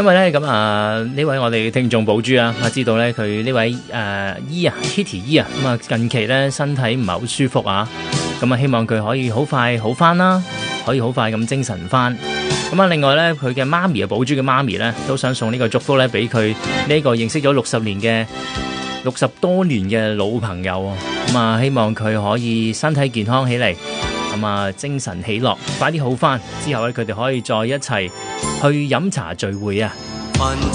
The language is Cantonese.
因為咧咁呢位我哋聽眾寶珠啊，知道咧佢呢位Kitty 姨啊，咁啊近期咧身體唔係好舒服啊，咁啊希望佢可以好快好翻啦，可以好快咁精神翻。咁啊另外咧佢嘅媽咪啊，寶珠嘅媽咪咧都想送呢個祝福咧俾佢呢個認識咗60多年嘅老朋友啊，咁啊希望佢可以身體健康起嚟，咁啊精神喜樂，快啲好翻之後咧佢哋可以再一齊去飲茶聚會啊。